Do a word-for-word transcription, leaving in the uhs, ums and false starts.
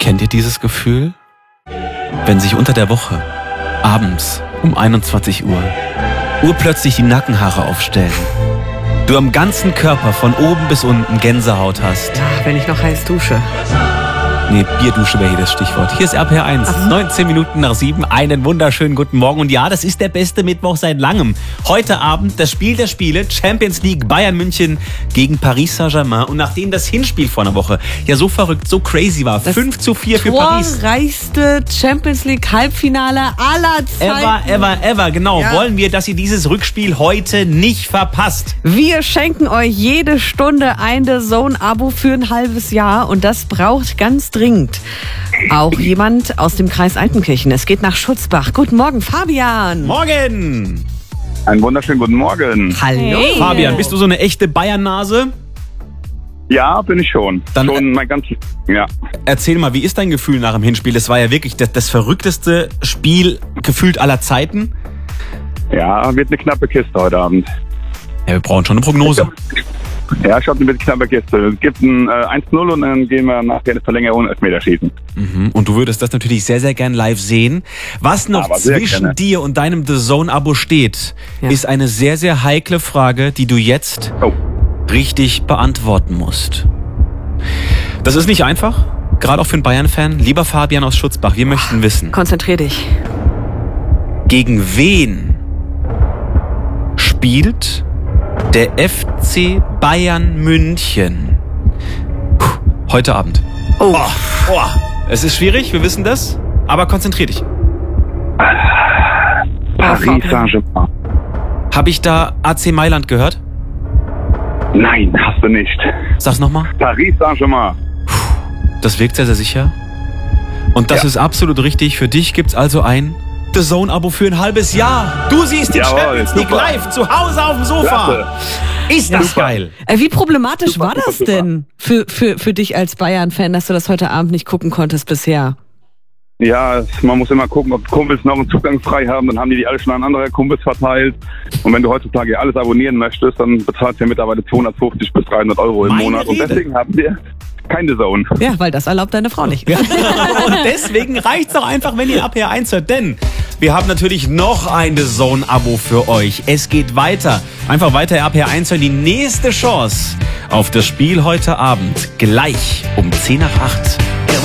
Kennt ihr dieses Gefühl? Wenn sich unter der Woche, abends um einundzwanzig Uhr, urplötzlich die Nackenhaare aufstellen. Du am ganzen Körper von oben bis unten Gänsehaut hast. Ach, wenn ich noch heiß dusche. Nee, Bierdusche wäre hier das Stichwort. Hier ist R P R eins, Ach. neunzehn Minuten nach sieben. Einen wunderschönen guten Morgen. Und ja, das ist der beste Mittwoch seit langem. Heute Abend das Spiel der Spiele, Champions League, Bayern München gegen Paris Saint-Germain. Und nachdem das Hinspiel vor einer Woche ja so verrückt, so crazy war, das fünf zu vier für Paris. Torreichste Champions League Halbfinale aller Zeiten. Ever, ever, ever, genau. Ja. Wollen wir, dass ihr dieses Rückspiel heute nicht verpasst. Wir schenken euch jede Stunde ein The Zone-Abo für ein halbes Jahr und das braucht ganz dringend auch jemand aus dem Kreis Altenkirchen. Es geht nach Schutzbach. Guten Morgen, Fabian. Morgen! Einen wunderschönen guten Morgen. Hallo. Hey. Fabian, bist du so eine echte Bayern-Nase? Ja, bin ich schon. Dann- schon mein ganzes, ja. Erzähl mal, wie ist dein Gefühl nach dem Hinspiel? Das war ja wirklich das, das verrückteste Spiel gefühlt aller Zeiten. Ja, wird eine knappe Kiste heute Abend. Ja, wir brauchen schon eine Prognose. Ja, ich glaube, eine knappe Kiste. Es gibt ein äh, eins null und dann gehen wir nach der Verlängerung Elfmeterschießen. Mhm. Und du würdest das natürlich sehr, sehr gern live sehen. Was noch Aber sehr zwischen gerne. dir und deinem The Zone-Abo steht, Ja. ist eine sehr, sehr heikle Frage, die du jetzt Oh. richtig beantworten musst. Das ist nicht einfach, gerade auch für einen Bayern-Fan. Lieber Fabian aus Schutzbach, wir möchten wissen, Konzentrier dich. gegen wen spielt der F C Bayern München heute Abend? Oh. Oh, oh. Es ist schwierig, wir wissen das, aber konzentrier dich. Paris Fabian. Saint-Germain. Habe ich da A C Mailand gehört? Nein, hast du nicht. Sag's nochmal. Paris Saint-Germain. Das wirkt sehr, sehr sicher. Und das Ja. ist absolut richtig. Für dich gibt's also ein The Zone-Abo für ein halbes Jahr. Du siehst die Jawohl, Champions League super. live zu Hause auf dem Sofa. Klasse. Ist das Super. geil? Äh, Wie problematisch Super, war super, das super. denn für, für, für dich als Bayern-Fan, dass du das heute Abend nicht gucken konntest bisher? Ja, es- man muss immer gucken, ob Kumpels noch einen Zugang frei haben. Dann haben die die alle schon an andere Kumpels verteilt. Und wenn du heutzutage alles abonnieren möchtest, dann bezahlst du ja mittlerweile zweihundertfünfzig bis dreihundert Euro im Meine Monat. Und Rede. deswegen haben wir keine Zone. Ja, weil das erlaubt deine Frau nicht. Und deswegen reicht's auch einfach, wenn ihr ab hier eins hört. Denn wir haben natürlich noch ein The Zone-Abo für euch. Es geht weiter. Einfach weiter ab hier eins hören. Die nächste Chance auf das Spiel heute Abend. Gleich um zehn nach acht.